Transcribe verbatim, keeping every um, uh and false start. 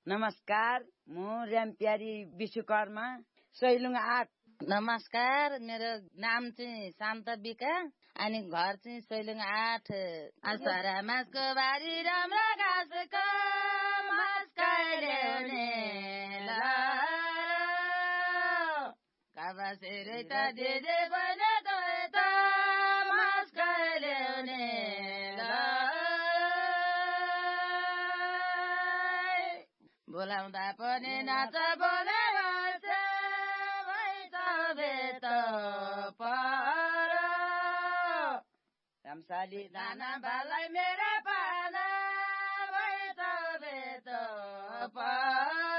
नमस्कार, म र्याम्प्यारी विश्वकर्मा, सैलुङ आठ। नमस्कार, मेरो नाम चाहिँ शान्त बिका अनि घर चाहिँ सैलुङ आठ। असरा मासको बारी राम्रो घाँसको मास कहिले हुने ल काबासेरै त दिदी बहिनी गए त मास कहिले हुने ल बोलाउँदा पनि नाच बोले रामसाली दाना बालाई मेरा पाना भए त बेत